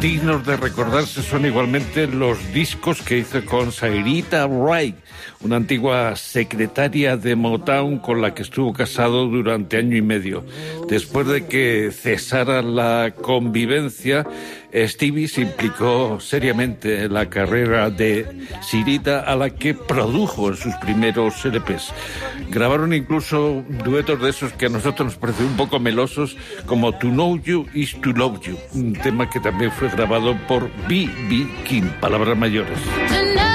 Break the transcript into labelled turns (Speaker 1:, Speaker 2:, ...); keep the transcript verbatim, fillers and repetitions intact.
Speaker 1: dignos de recordarse son igualmente los discos que hizo con Sarita Wright, una antigua secretaria de Motown con la que estuvo casado durante año y medio. Después de que cesara la convivencia, Stevie se implicó seriamente en la carrera de Sarita, a la que produjo en sus primeros L Pes. Grabaron incluso duetos de esos que a nosotros nos parecen un poco melosos, como To Know You Is To Love You, un tema que también fue grabado por B B King, palabras mayores.